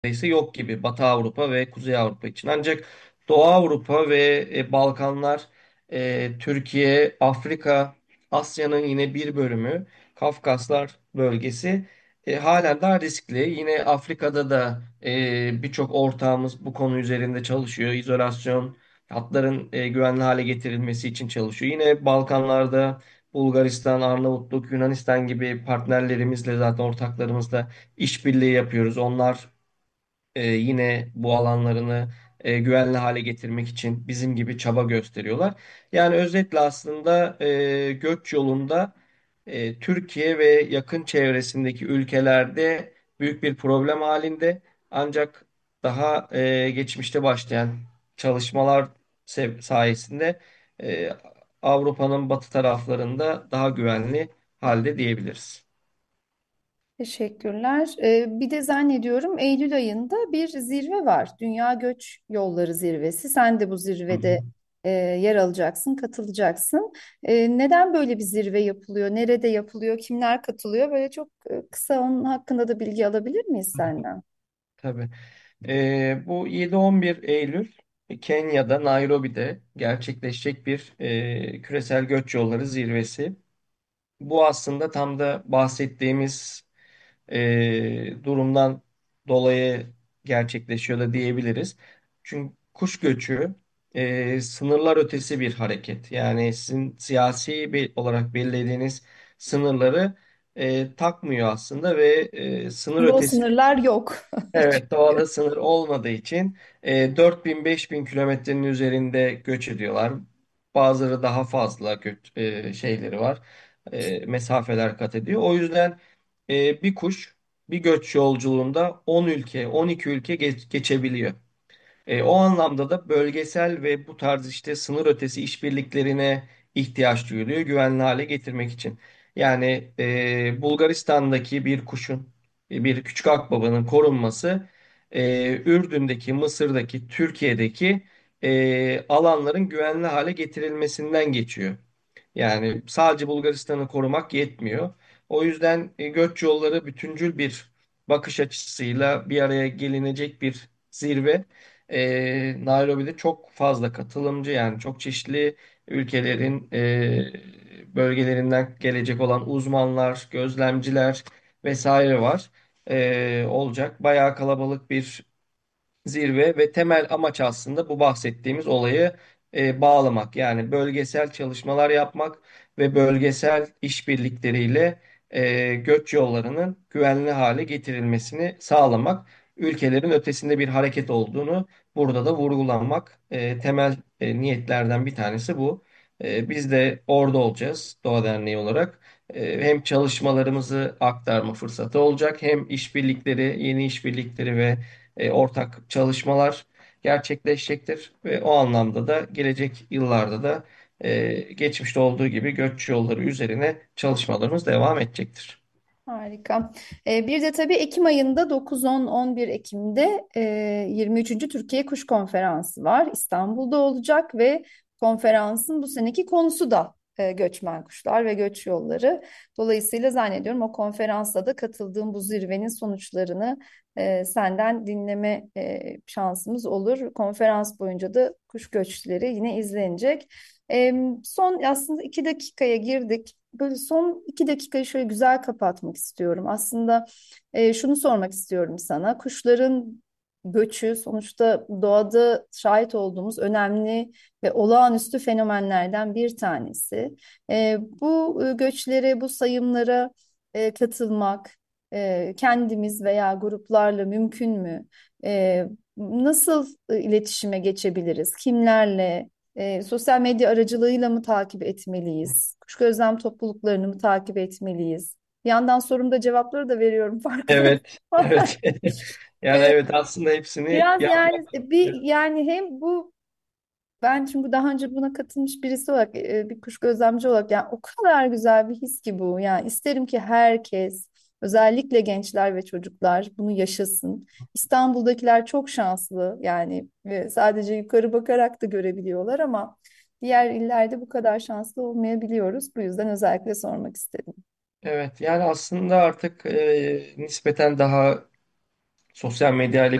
neredeyse yok gibi Batı Avrupa ve Kuzey Avrupa için. Ancak Doğu Avrupa ve Balkanlar, Türkiye, Afrika, Asya'nın yine bir bölümü, Kafkaslar bölgesi halen daha riskli. Yine Afrika'da da birçok ortağımız bu konu üzerinde çalışıyor. İzolasyon hatların güvenli hale getirilmesi için çalışıyor. Yine Balkanlarda Bulgaristan, Arnavutluk, Yunanistan gibi partnerlerimizle zaten ortaklarımızla işbirliği yapıyoruz. Onlar yine bu alanlarını güvenli hale getirmek için bizim gibi çaba gösteriyorlar. Yani özetle aslında göç yolunda Türkiye ve yakın çevresindeki ülkelerde büyük bir problem halinde. Ancak daha geçmişte başlayan çalışmalar sayesinde e, Avrupa'nın batı taraflarında daha güvenli halde diyebiliriz. Teşekkürler. Bir de zannediyorum Eylül ayında bir zirve var. Dünya Göç Yolları Zirvesi. Sen de bu Hı hı. zirvede yer alacaksın, katılacaksın. Neden böyle bir zirve yapılıyor? Nerede yapılıyor? Kimler katılıyor? Böyle çok kısa onun hakkında da bilgi alabilir miyiz senden? Tabii. Bu 7-11 Eylül Kenya'da Nairobi'de gerçekleşecek bir küresel göç yolları zirvesi. Bu aslında tam da bahsettiğimiz durumdan dolayı gerçekleşiyor da diyebiliriz. Çünkü kuş göçü sınırlar ötesi bir hareket. Yani sizin siyasi olarak belirlediğiniz sınırları takmıyor aslında ve sınır Aslında o ötesi. sınırlar yok. Evet, doğada sınır olmadığı için 4000-5000 kilometrenin üzerinde göç ediyorlar. Bazıları daha fazla göç şeyleri var. Mesafeler kat ediyor. O yüzden bir kuş bir göç yolculuğunda 10 ülke, 12 ülke geçebiliyor. O anlamda da bölgesel ve bu tarz işte sınır ötesi işbirliklerine ihtiyaç duyuluyor güvenli hale getirmek için. Yani Bulgaristan'daki bir kuşun, bir küçük akbabanın korunması, Ürdün'deki, Mısır'daki, Türkiye'deki alanların güvenli hale getirilmesinden geçiyor. Yani sadece Bulgaristan'ı korumak yetmiyor. O yüzden göç yolları bütüncül bir bakış açısıyla bir araya gelinecek bir zirve. Nairobi'de çok fazla katılımcı yani çok çeşitli ülkelerin bölgelerinden gelecek olan uzmanlar, gözlemciler vesaire var. Olacak. Bayağı kalabalık bir zirve ve temel amaç aslında bu bahsettiğimiz olayı bağlamak. Yani bölgesel çalışmalar yapmak ve bölgesel işbirlikleriyle göç yollarının güvenli hale getirilmesini sağlamak. Ülkelerin ötesinde bir hareket olduğunu burada da vurgulanmak temel niyetlerden bir tanesi bu. Biz de orada olacağız Doğa Derneği olarak. Hem çalışmalarımızı aktarma fırsatı olacak hem işbirlikleri, yeni işbirlikleri ve ortak çalışmalar gerçekleşecektir ve o anlamda da gelecek yıllarda da geçmişte olduğu gibi göç yolları üzerine çalışmalarımız devam edecektir. Harika. Bir de tabii Ekim ayında 9-10-11 Ekim'de 23. Türkiye Kuş Konferansı var. İstanbul'da olacak ve konferansın bu seneki konusu da göçmen kuşlar ve göç yolları. Dolayısıyla zannediyorum o konferansta da katıldığım bu zirvenin sonuçlarını senden dinleme şansımız olur. Konferans boyunca da kuş göçleri yine izlenecek. Son aslında 2 dakikaya girdik. Böyle son 2 dakikayı şöyle güzel kapatmak istiyorum. Aslında şunu sormak istiyorum sana. Kuşların göçü sonuçta doğada şahit olduğumuz önemli ve olağanüstü fenomenlerden bir tanesi. Bu göçlere, bu sayımlara katılmak kendimiz veya gruplarla mümkün mü? Nasıl iletişime geçebiliriz? Kimlerle? Sosyal medya aracılığıyla mı takip etmeliyiz? Kuş gözlem topluluklarını mı takip etmeliyiz? Bir yandan sorumda cevapları da veriyorum farkındayım. Evet, evet. Yani Ee, evet aslında hepsini Biraz yani yapmak bir gerekiyor. yani hem bu ben çünkü daha önce buna katılmış birisi olarak bir kuş gözlemci olarak yani o kadar güzel bir his ki bu. Yani isterim ki herkes özellikle gençler ve çocuklar bunu yaşasın. İstanbul'dakiler çok şanslı yani ve sadece yukarı bakarak da görebiliyorlar ama diğer illerde bu kadar şanslı olmayabiliyoruz. Bu yüzden özellikle sormak istedim. Evet, yani aslında artık nispeten daha sosyal medya ile